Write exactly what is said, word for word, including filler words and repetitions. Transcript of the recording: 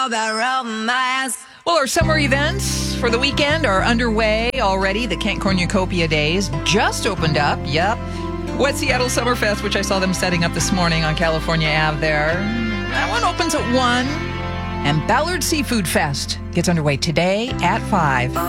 Well, our summer events for the weekend are underway already. The Kent Cornucopia Days just opened up. Yep. West Seattle Summerfest, which I saw them setting up this morning on California Avenue there. That one opens at one. And Ballard Seafood Fest gets underway today at five.